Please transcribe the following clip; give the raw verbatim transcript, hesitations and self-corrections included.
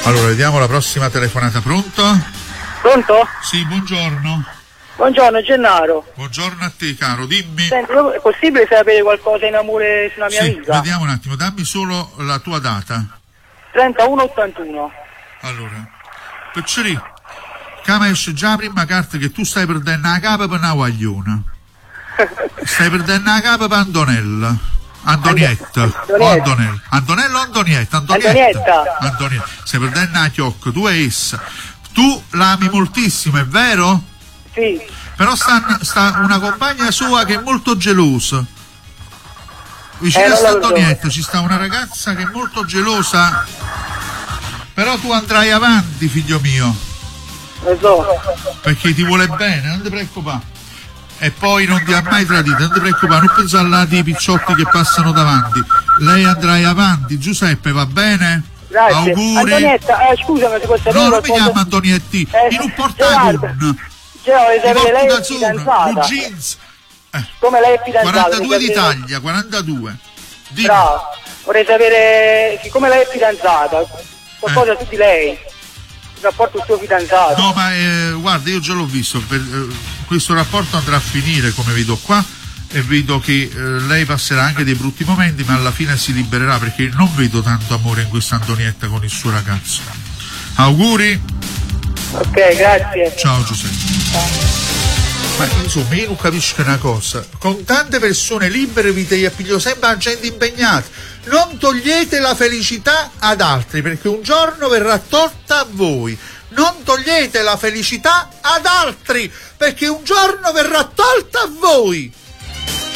Allora, vediamo la prossima telefonata. Pronto? Pronto? Sì, buongiorno. Buongiorno Gennaro. Buongiorno a te, caro, dimmi. Senti, è possibile sapere qualcosa in amore sulla mia sì, vita? Vediamo un attimo, dammi solo la tua data. trentuno ottantuno. Allora, Picceri, come esce già la prima carta che tu stai perdendo la capa per una guagliona. Stai perdendo la capa per Antonella. Antonietta. Antonietta. O Antonella. Antonella o Antonietta? Antonietta. Antonietta. Antonietta. Stai perdendo la chiocca, tu e essa. Tu la ami moltissimo, è vero? Sì. Però sta, sta una compagna sua che è molto gelosa. Vicino Eh, a non lo so. Antonietta ci sta una ragazza che è molto gelosa. Però tu andrai avanti, figlio mio, Lo so. perché ti vuole bene, non ti preoccupare. E poi non ti ha mai tradito, non ti preoccupare, non pensare là dei picciotti che passano davanti. Lei andrai avanti, Giuseppe, va bene? Grazie. Auguri. Antonietta, eh, scusami, ti posso sapere No, non mi qualcosa? chiama Antonietti, Eh, in un Gerardo, portagon. Gerardo, Ti sapere, porti lei da è sola, fidanzata. blue jeans. Eh, Come lei è fidanzata? quarantadue vorrei sapere- d'Italia, quarantadue. Dimmi. Bravo. Vorrei sapere, siccome lei è fidanzata, qualcosa su di lei. Il rapporto del suo fidanzato. No, ma eh, guarda, io già l'ho visto, per, eh, questo rapporto andrà a finire come vedo qua e vedo che eh, lei passerà anche dei brutti momenti, ma alla fine si libererà, perché non vedo tanto amore in questa Antonietta con il suo ragazzo. Auguri. Ok, grazie. Ciao Giuseppe. Ma insomma, io non capisco una cosa: con tante persone libere vi te appiglio sempre a gente impegnata. Non togliete la felicità ad altri, perché un giorno verrà tolta a voi. Non togliete la felicità ad altri, perché un giorno verrà tolta a voi.